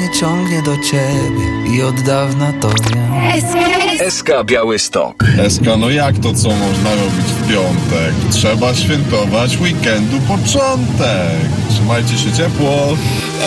mnie ciągnie do ciebie i od dawna to wiem. SK Białystok. SK, no jak to co można robić w piątek? Trzeba świętować weekendu początek. Trzymajcie się ciepło.